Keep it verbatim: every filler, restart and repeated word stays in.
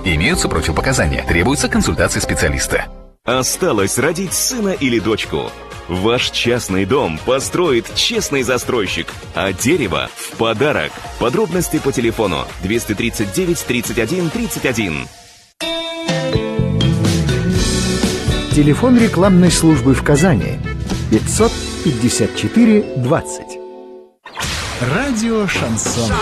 Имеются противопоказания. Требуется консультация специалиста. Осталось родить сына или дочку. Ваш частный дом построит честный застройщик, а дерево в подарок. Подробности по телефону двести тридцать девять тридцать один тридцать один. Телефон рекламной службы в Казани пятьсот пятьдесят четыре двадцать. Радио «Шансон».